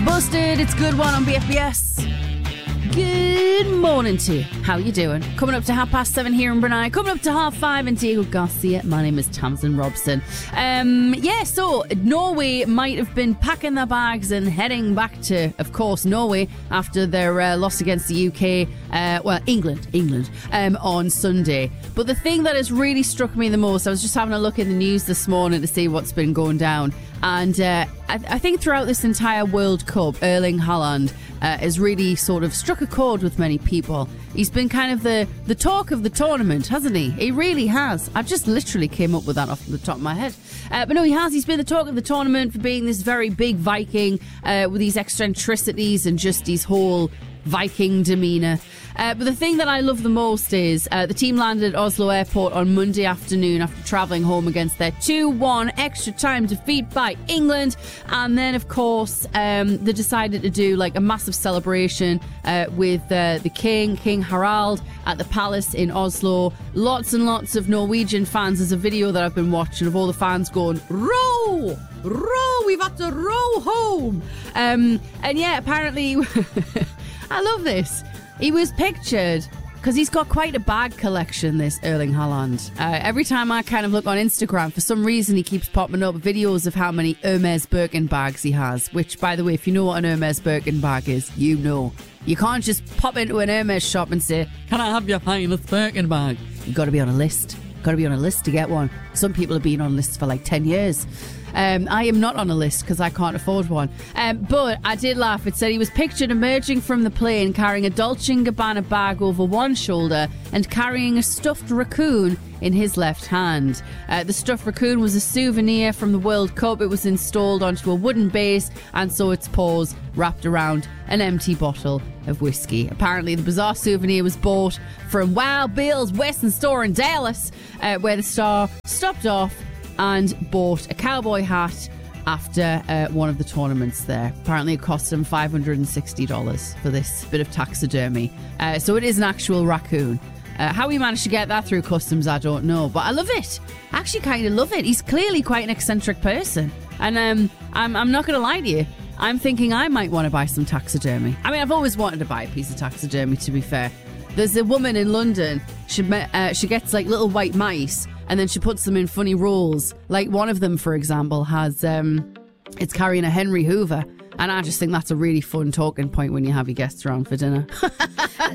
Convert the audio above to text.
Busted, it's Good One on BFBS. Good morning to you. How you doing? Coming up to 7:30 here in Brunei. Coming up to 5:30 in Diego Garcia. My name is Tamsin Robson. So Norway might have been packing their bags and heading back to, of course, Norway after their loss against the UK. England on Sunday. But the thing that has really struck me the most, I was just having a look in the news this morning to see what's been going down. And I think throughout this entire World Cup, Erling Haaland has really sort of struck a chord with many people. He's been kind of the talk of the tournament, hasn't he? He really has. I just literally came up with that off the top of my head. But no, he has. He's been the talk of the tournament for being this very big Viking with these eccentricities and just his whole Viking demeanour. But the thing that I love the most is the team landed at Oslo Airport on Monday afternoon after travelling home against their 2-1 extra time defeat by England. And then, of course, they decided to do like a massive celebration with the King Harald, at the palace in Oslo. Lots and lots of Norwegian fans. There's a video that I've been watching of all the fans going, row, we've had to row home. And yeah, apparently... I love this. He was pictured because he's got quite a bag collection, this Erling Haaland. Every time I kind of look on Instagram, for some reason he keeps popping up videos of how many Hermes Birkin bags he has. Which, by the way, if you know what an Hermes Birkin bag is, you know. You can't just pop into an Hermes shop and say, "Can I have your finest Birkin bag?" You've got to be on a list. Got to be on a list to get one. Some people have been on lists for like 10 years. I am not on a list because I can't afford one. But I did laugh. It said he was pictured emerging from the plane carrying a Dolce & Gabbana bag over one shoulder and carrying a stuffed raccoon in his left hand. The stuffed raccoon was a souvenir from the World Cup. It was installed onto a wooden base, and so its paws wrapped around an empty bottle of whiskey. Apparently, the bizarre souvenir was bought from Wild Bill's Western store in Dallas, where the star stopped off and bought a cowboy hat after one of the tournaments there. Apparently it cost him $560 for this bit of taxidermy. So it is an actual raccoon. How he managed to get that through customs, I don't know. But I love it. I actually kind of love it. He's clearly quite an eccentric person. And I'm not going to lie to you. I'm thinking I might want to buy some taxidermy. I mean, I've always wanted to buy a piece of taxidermy, to be fair. There's a woman in London, she gets like little white mice and then she puts them in funny roles. Like one of them, for example, has it's carrying a Henry Hoover. And I just think that's a really fun talking point when you have your guests around for dinner.